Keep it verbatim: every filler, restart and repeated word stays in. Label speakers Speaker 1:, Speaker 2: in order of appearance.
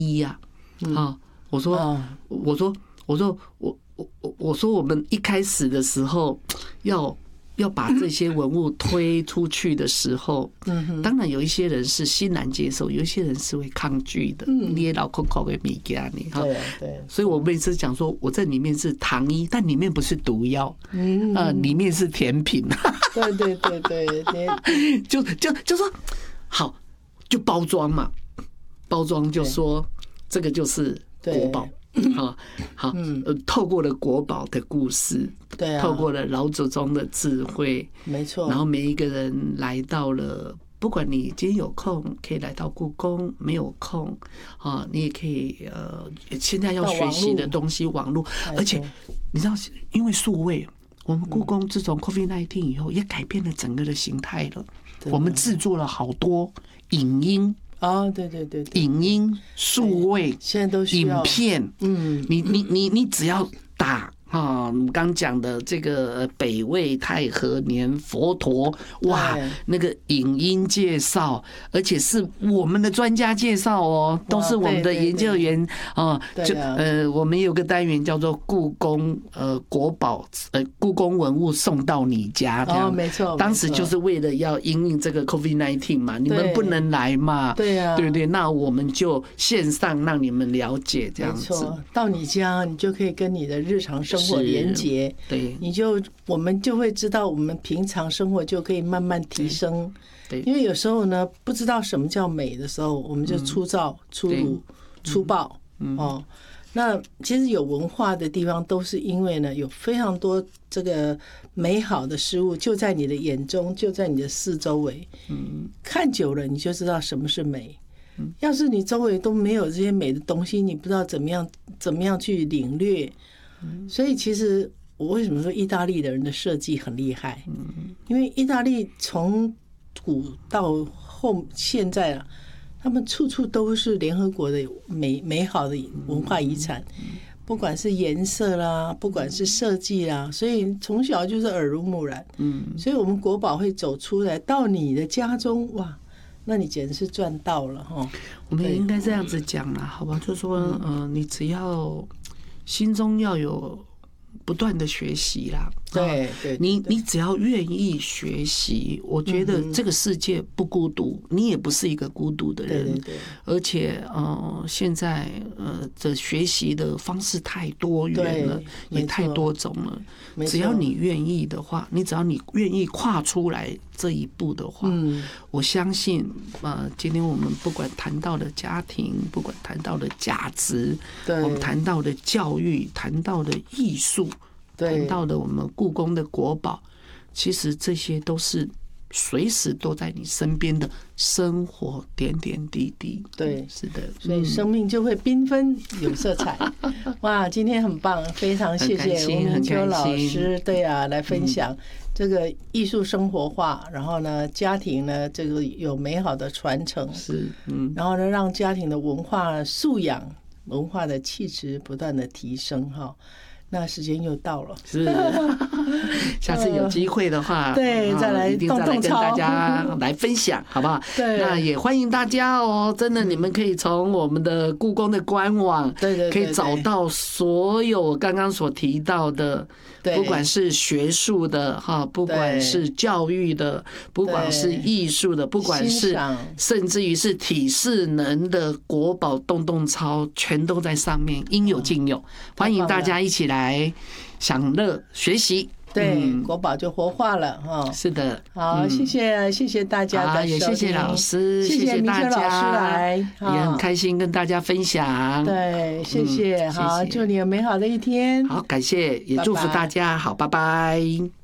Speaker 1: 一呀、啊，啊，我说，我说，我说，我我我我说，我们一开始的时候要。要把这些文物推出去的时候，当然有一些人是欣然接受，有一些人是会抗拒的。你也老空口的米给你哈，对，所以我每次讲说，我这里面是糖衣，但里面不是毒药，嗯，呃，里面是甜品。
Speaker 2: 对对对对，
Speaker 1: 就就就说好，就包装嘛，包装就说这个就是国宝。好好，呃，透过了国宝的故事，
Speaker 2: 对啊，
Speaker 1: 透过了老祖宗的智慧，
Speaker 2: 没错。
Speaker 1: 然后每一个人来到了，不管你今天有空可以来到故宫，没有空啊，你也可以呃，现在要学习的东西，网络，而且你知道，因为数位，我们故宫自从 COVID 十九 以后，也改变了整个的形态了。我们制作了好多影音。
Speaker 2: 啊，对对对，
Speaker 1: 影音、数位，
Speaker 2: 现在都需要
Speaker 1: 影片，嗯，你你你你只要打啊，我们刚讲的这个北魏太和年佛陀，哇，那个影音介绍，而且是我们的专家介绍哦，都是我们的研究员啊，就呃，我们有个单元叫做故宫呃国宝呃故宫文物送到你家，这样
Speaker 2: 没错，
Speaker 1: 当时就是为了要因应这个 COVID 十九 嘛，你们不能来嘛，
Speaker 2: 对呀，
Speaker 1: 对不对？那我们就线上让你们了解这样子，
Speaker 2: 到你家你就可以跟你的日常生活连结，
Speaker 1: 对，
Speaker 2: 你就我们就会知道我们平常生活就可以慢慢提升。对，因为有时候呢，不知道什么叫美的时候，我们就粗糙、粗鲁、粗暴哦。那其实有文化的地方，都是因为呢，有非常多这个美好的事物就在你的眼中，就在你的四周围。嗯，看久了你就知道什么是美。要是你周围都没有这些美的东西，你不知道怎么样怎么样去领略。所以其实我为什么说意大利的人的设计很厉害？因为意大利从古到后现在啊，他们处处都是联合国的美美好的文化遗产，不管是颜色啦，不管是设计啦，所以从小就是耳濡目染。嗯，所以我们国宝会走出来到你的家中，哇，那你简直是赚到了哈！
Speaker 1: 我们也应该这样子讲啦，好吧？就说呃，你只要心中要有不断的学习啦，
Speaker 2: 对对，
Speaker 1: 你你只要愿意学习，我觉得这个世界不孤独，你也不是一个孤独的人，
Speaker 2: 对对，
Speaker 1: 而且呃，现在呃的学习的方式太多元了，也太多种了。只要你愿意的话，你只要你愿意跨出来这一步的话，嗯，我相信呃，今天我们不管谈到的家庭，不管谈到的价值，我们谈到的教育，谈到的艺术。谈到的我们故宫的国宝，其实这些都是随时都在你身边的生活点点滴滴。
Speaker 2: 对，
Speaker 1: 是的，
Speaker 2: 所以生命就会缤纷有色彩。哇，今天很棒，非常谢谢吴明秋老师，对啊，来分享这个艺术生活化，然后呢，家庭呢这个有美好的传承，
Speaker 1: 是，嗯，
Speaker 2: 然后呢，让家庭的文化素养、文化的气质不断的提升哈。那时间又到了，
Speaker 1: 是，下次有机会的话，
Speaker 2: 对，再来
Speaker 1: 一定再来跟大家来分享，好不好？
Speaker 2: 对，
Speaker 1: 那也欢迎大家哦，真的，你们可以从我们的故宫的官网，
Speaker 2: 对对，
Speaker 1: 可以找到所有我刚刚所提到的，不管是学术的哈，不管是教育的，不管是艺术的，不管是甚至于是体适能的国宝洞洞钞，全都在上面，应有尽有，欢迎大家一起来享乐学习。
Speaker 2: 对，嗯、国宝就活化了哈。
Speaker 1: 是的，
Speaker 2: 好，谢谢谢谢大家的收听，
Speaker 1: 也谢谢老师，
Speaker 2: 谢谢大家，
Speaker 1: 老师
Speaker 2: 来，
Speaker 1: 也很开心跟大家分享。
Speaker 2: 对，谢谢，嗯、好，祝你有美好的一天。
Speaker 1: 好，感谢，也祝福大家，好，拜拜。